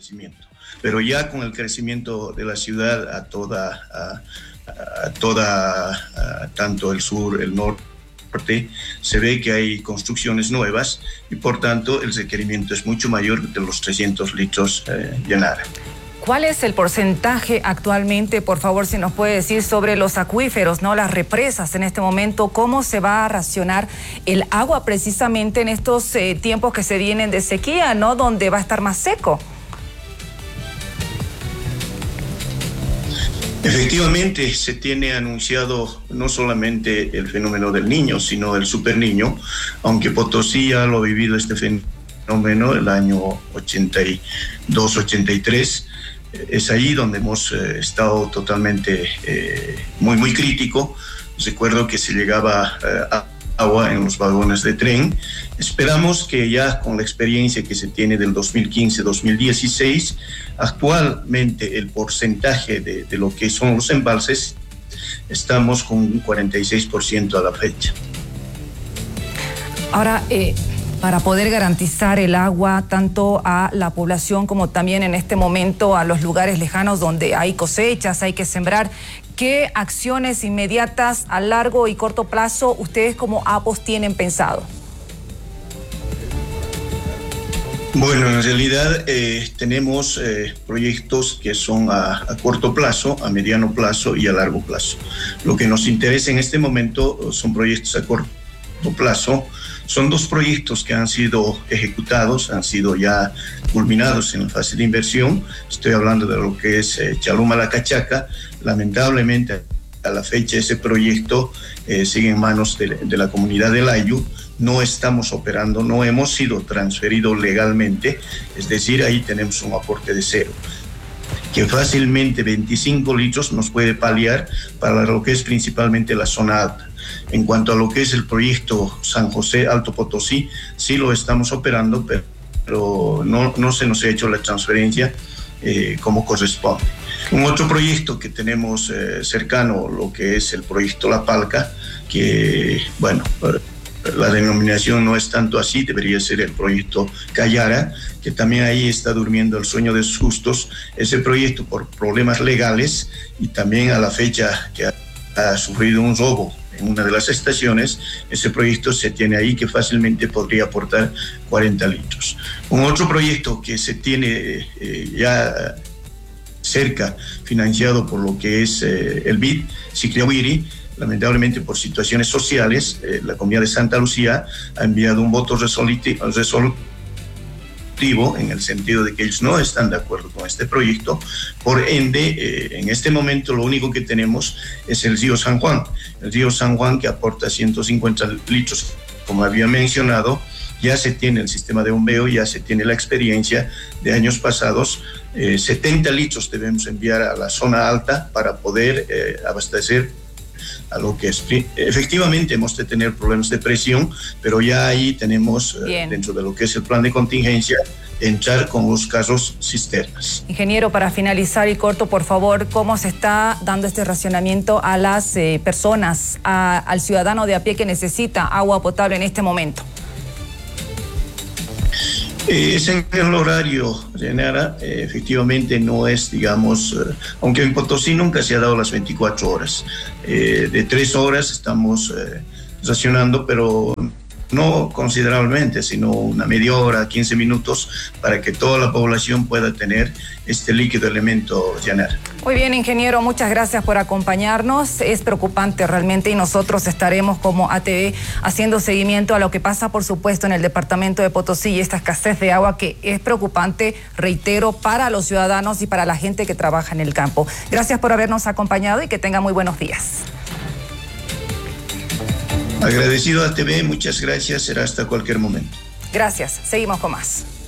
crecimiento. Pero ya con el crecimiento de la ciudad tanto el sur, el norte, se ve que hay construcciones nuevas y por tanto el requerimiento es mucho mayor de los 300 litros Yanara. ¿Cuál es el porcentaje actualmente, por favor, si nos puede decir, sobre los acuíferos, ¿no? Las represas en este momento? ¿Cómo se va a racionar el agua precisamente en estos tiempos que se vienen de sequía, ¿no? Donde va a estar más seco. Efectivamente, se tiene anunciado no solamente el fenómeno del Niño, sino el Super Niño, aunque Potosí ya lo ha vivido este fenómeno el año 82-83. Es ahí donde hemos estado totalmente muy crítico. Recuerdo que se llegaba agua en los vagones de tren. Esperamos que ya con la experiencia que se tiene del 2015-2016, actualmente el porcentaje de lo que son los embalses, estamos con un 46% a la fecha. Ahora, para poder garantizar el agua tanto a la población como también en este momento a los lugares lejanos donde hay cosechas, hay que sembrar, ¿qué acciones inmediatas a largo y corto plazo ustedes como APOS tienen pensado? Bueno, en realidad tenemos proyectos que son a corto plazo, a mediano plazo y a largo plazo. Lo que nos interesa en este momento son proyectos a corto plazo. Son dos proyectos que han sido ejecutados, han sido ya culminados en la fase de inversión. Estoy hablando de lo que es Chaluma-La Cachaca. Lamentablemente, a la fecha, ese proyecto sigue en manos de la comunidad del Ayllu. No estamos operando, no hemos sido transferidos legalmente, es decir, ahí tenemos un aporte de cero, que fácilmente 25 litros nos puede paliar para lo que es principalmente la zona alta. En cuanto a lo que es el proyecto San José Alto Potosí, sí lo estamos operando, pero no se nos ha hecho la transferencia como corresponde. Un otro proyecto que tenemos cercano, lo que es el proyecto La Palca, que, bueno, la denominación no es tanto así, debería ser el proyecto Cayara, que también ahí está durmiendo el sueño de sus justos. Ese proyecto, por problemas legales y también a la fecha que ha sufrido un robo en una de las estaciones, ese proyecto se tiene ahí que fácilmente podría aportar 40 litros. Un otro proyecto que se tiene ya cerca, financiado por lo que es el BID, Sicliahuiri, lamentablemente por situaciones sociales, la comunidad de Santa Lucía ha enviado un voto resolutivo en el sentido de que ellos no están de acuerdo con este proyecto. Por ende, en este momento lo único que tenemos es el río San Juan. El río San Juan, que aporta 150 litros, como había mencionado. Ya se tiene el sistema de bombeo, ya se tiene la experiencia de años pasados. 70 litros debemos enviar a la zona alta para poder abastecer a lo que es. Efectivamente hemos de tener problemas de presión, pero ya ahí tenemos dentro de lo que es el plan de contingencia entrar con los casos cisternas. Ingeniero, para finalizar y corto, por favor, ¿cómo se está dando este racionamiento a las personas, al ciudadano de a pie que necesita agua potable en este momento? Es en el horario, Yanara, efectivamente no es, digamos, aunque en Potosí nunca se ha dado las 24 horas. De 3 horas estamos racionando, pero no considerablemente, sino una media hora, 15 minutos, para que toda la población pueda tener este líquido elemento, Yanara. Muy bien, ingeniero, muchas gracias por acompañarnos. Es preocupante realmente y nosotros estaremos como ATV haciendo seguimiento a lo que pasa, por supuesto, en el departamento de Potosí y esta escasez de agua que es preocupante, reitero, para los ciudadanos y para la gente que trabaja en el campo. Gracias por habernos acompañado y que tenga muy buenos días. Agradecido a ATV, muchas gracias, será hasta cualquier momento. Gracias, seguimos con más.